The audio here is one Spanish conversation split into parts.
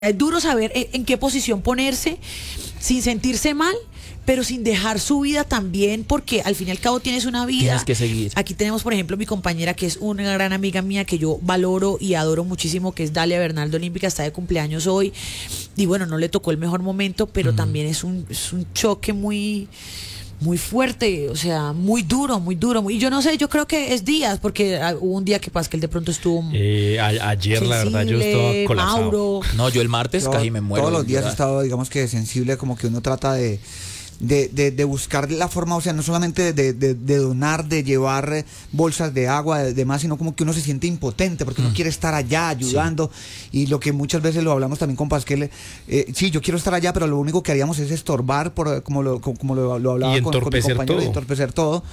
Es duro saber en qué posición ponerse sin sentirse mal, pero sin dejar su vida también, porque al fin y al cabo tienes una vida. Tienes que seguir. Aquí tenemos, por ejemplo, mi compañera, que es una gran amiga mía, que yo valoro y adoro muchísimo, que es Dalia Bernaldo Olímpica, está de cumpleaños hoy. Y bueno, no le tocó el mejor momento, pero también es un choque muy fuerte, o sea, muy duro. Y yo no sé, yo creo que es días, porque hubo un día que pasa que él de pronto estuvo ayer, la verdad, yo estaba colapsado. Mauro. No, yo el martes casi me muero. Todos los días he estado, digamos que sensible, como que uno trata de buscar la forma, o sea, no solamente de donar, de llevar bolsas de agua, demás, sino como que uno se siente impotente, porque uno quiere estar allá ayudando, y lo que muchas veces lo hablamos también con Pasquel, sí, yo quiero estar allá, pero lo único que haríamos es estorbar, como lo hablaba y con mi entorpecer compañero, todo. y entorpecer todo.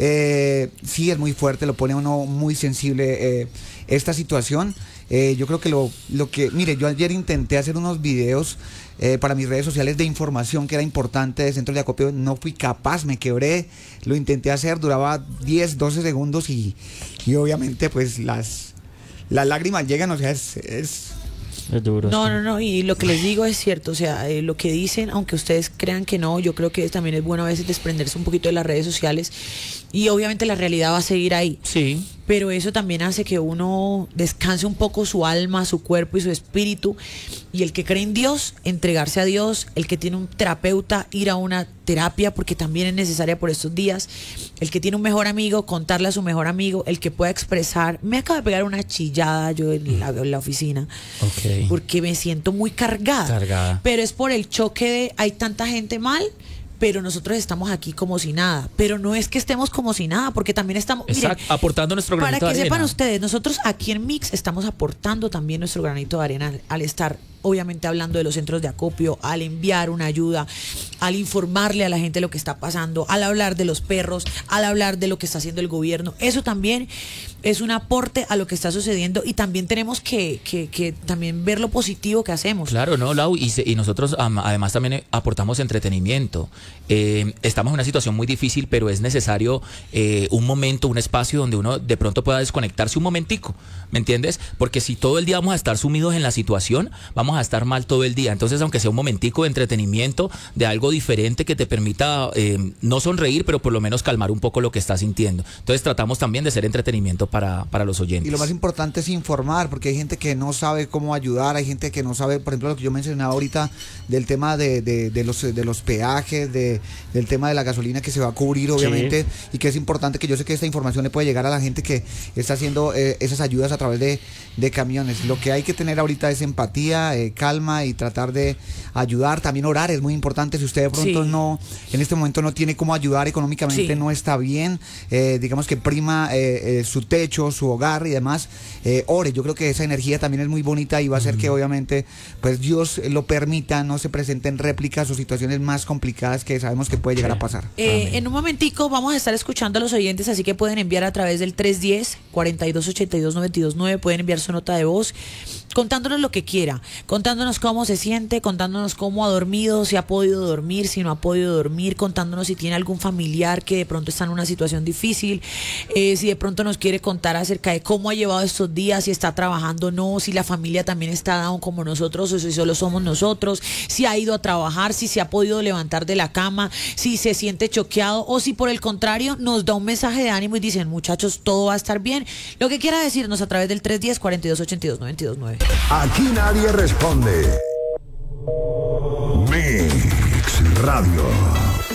Sí, es muy fuerte, lo pone a uno muy sensible esta situación. Yo creo que lo que, mire, yo ayer intenté hacer unos videos para mis redes sociales de información que era importante de centros de acopio, no fui capaz, me quebré, lo intenté hacer, duraba 10, 12 segundos y obviamente pues las lágrimas llegan, o sea, es duro. No, y lo que les digo es cierto, o sea, lo que dicen, aunque ustedes crean que no, yo creo que también es bueno a veces desprenderse un poquito de las redes sociales, y obviamente la realidad va a seguir ahí. Sí. Pero eso también hace que uno descanse un poco su alma, su cuerpo y su espíritu. Y el que cree en Dios, entregarse a Dios. El que tiene un terapeuta, ir a una terapia, porque también es necesaria por estos días. El que tiene un mejor amigo, contarle a su mejor amigo. El que pueda expresar. Me acabo de pegar una chillada yo en la oficina. Okay. Porque me siento muy cargada. Pero es por el choque de hay tanta gente mal, pero nosotros estamos aquí como si nada. Pero no es que estemos como si nada, porque también estamos... Exacto, miren, aportando nuestro granito de arena. Para que sepan ustedes, nosotros aquí en Mix estamos aportando también nuestro granito de arena al estar, obviamente, hablando de los centros de acopio, al enviar una ayuda, al informarle a la gente lo que está pasando, al hablar de los perros, al hablar de lo que está haciendo el gobierno. Eso también es un aporte a lo que está sucediendo, y también tenemos que también ver lo positivo que hacemos. Claro, no, Lau, y nosotros además también aportamos entretenimiento. Estamos en una situación muy difícil, pero es necesario un momento, un espacio donde uno de pronto pueda desconectarse un momentico, ¿me entiendes? Porque si todo el día vamos a estar sumidos en la situación, vamos a estar mal todo el día. Entonces, aunque sea un momentico de entretenimiento, de algo diferente que te permita no sonreír, pero por lo menos calmar un poco lo que estás sintiendo. Entonces tratamos también de ser entretenimiento para los oyentes. Y lo más importante es informar, porque hay gente que no sabe cómo ayudar, hay gente que no sabe, por ejemplo, lo que yo mencionaba ahorita del tema de los peajes, del tema de la gasolina que se va a cubrir, obviamente, y que es importante, que yo sé que esta información le puede llegar a la gente que está haciendo esas ayudas a través de camiones. Lo que hay que tener ahorita es empatía, calma, y tratar de ayudar. También orar es muy importante. Si usted de pronto no, en este momento no tiene cómo ayudar económicamente, no está bien, digamos que prima su techo, su hogar y demás, ore. Yo creo que esa energía también es muy bonita, y va a hacer que obviamente pues Dios lo permita, no se presenten réplicas o situaciones más complicadas que sabemos que puede llegar a pasar. En un momentico vamos a estar escuchando a los oyentes, así que pueden enviar a través del 310-4282-929, pueden enviar su nota de voz contándonos lo que quiera, contándonos cómo se siente, contándonos cómo ha dormido, si ha podido dormir, si no ha podido dormir, contándonos si tiene algún familiar que de pronto está en una situación difícil, si de pronto nos quiere contar acerca de cómo ha llevado estos días, si está trabajando o no, si la familia también está down como nosotros, o si solo somos nosotros, si ha ido a trabajar, si se ha podido levantar de la cama, si se siente choqueado, o si por el contrario nos da un mensaje de ánimo y dicen, muchachos, todo va a estar bien. Lo que quiera decirnos a través del 310-4282-929. Aquí nadie responde. Mix Radio.